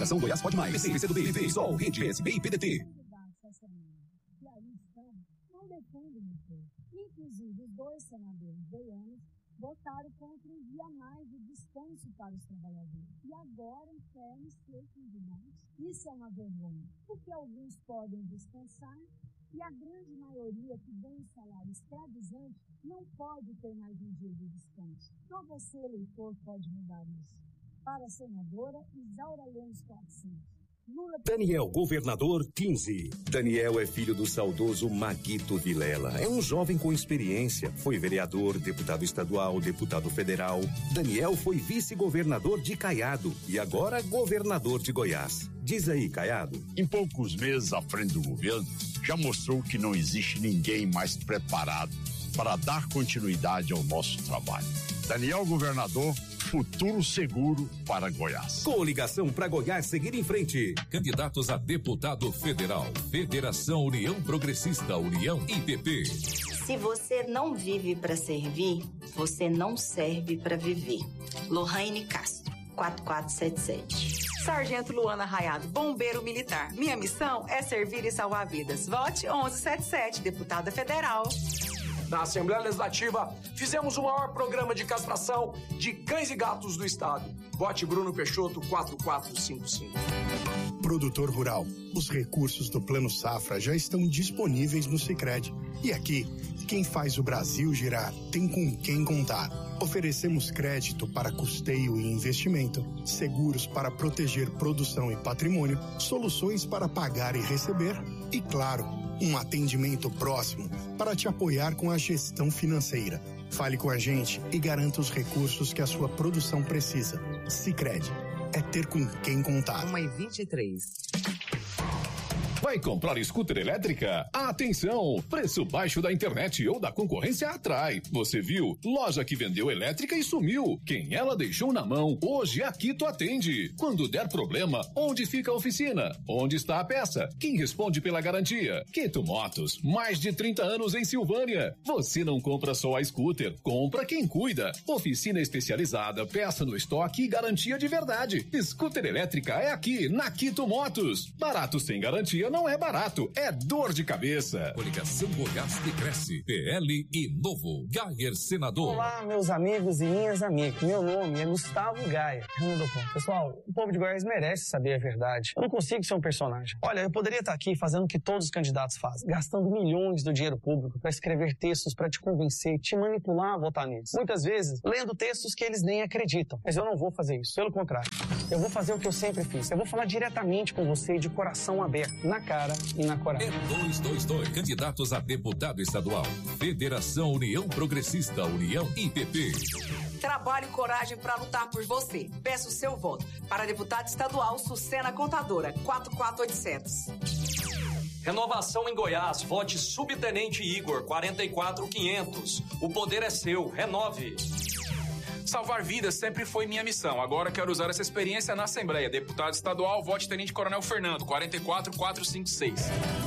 Coligação Goiás Pode Mais. PC, PCdoB, PV, Sol, Rede, PSB e PDT. Que aí estão, não defendem o povo. Inclusive, os dois senadores goianos votaram contra um dia a mais de descanso para os trabalhadores. E agora querem ser candidatos. Isso é uma vergonha, porque alguns podem descansar e a grande maioria que ganha salário escravizante não pode ter mais um dia de descanso. Então você, eleitor, pode mudar isso. Para a senadora Isaura Lemos 400. Daniel, governador 15. Daniel é filho do saudoso Maguito Vilela. É um jovem com experiência. Foi vereador, deputado estadual, deputado federal. Daniel foi vice-governador de Caiado e agora governador de Goiás. Diz aí, Caiado. Em poucos meses à frente do governo, já mostrou que não existe ninguém mais preparado para dar continuidade ao nosso trabalho. Daniel, governador, futuro seguro para Goiás. Coligação para Goiás seguir em frente. Candidatos a deputado federal. Federação União Progressista, União IPP. Se você não vive para servir, você não serve para viver. Lohane Castro, 4477. Sargento Luana Raiado, bombeiro militar. Minha missão é servir e salvar vidas. Vote 1177, deputada federal. Na Assembleia Legislativa, fizemos o maior programa de castração de cães e gatos do estado. Vote Bruno Peixoto, 4455. Produtor rural, os recursos do Plano Safra já estão disponíveis no Sicredi. E aqui, quem faz o Brasil girar tem com quem contar. Oferecemos crédito para custeio e investimento, seguros para proteger produção e patrimônio, soluções para pagar e receber e, claro, um atendimento próximo para te apoiar com a gestão financeira. Fale com a gente e garanta os recursos que a sua produção precisa. Sicredi, é ter com quem contar. 1h23. Vai comprar scooter elétrica? Atenção! Preço baixo da internet ou da concorrência atrai. Você viu? Loja que vendeu elétrica e sumiu. Quem ela deixou na mão, hoje a Quito atende. Quando der problema, onde fica a oficina? Onde está a peça? Quem responde pela garantia? Quito Motos, mais de 30 anos em Silvânia. Você não compra só a scooter, compra quem cuida. Oficina especializada, peça no estoque e garantia de verdade. Scooter elétrica é aqui, na Quito Motos. Barato sem garantia não é barato, é dor de cabeça. Coligação Goiás que cresce. PL e Novo. Gayer senador. Olá, meus amigos e minhas amigas. Meu nome é Gustavo Gayer. Pessoal, o povo de Goiás merece saber a verdade. Eu não consigo ser um personagem. Olha, eu poderia estar aqui fazendo o que todos os candidatos fazem, gastando milhões do dinheiro público para escrever textos para te convencer, te manipular a votar neles. Muitas vezes, lendo textos que eles nem acreditam. Mas eu não vou fazer isso. Pelo contrário, eu vou fazer o que eu sempre fiz. Eu vou falar diretamente com você de coração aberto, na cara e na coragem. 222, candidatos a deputado estadual. Federação União Progressista, União IPP. Trabalho e coragem para lutar por você. Peço o seu voto para deputado estadual Sucena Contadora, 44800. Renovação em Goiás, vote Subtenente Igor, 44500. O poder é seu, renove. Salvar vidas sempre foi minha missão. Agora quero usar essa experiência na Assembleia. Deputado estadual, vote Tenente Coronel Fernando, 44456.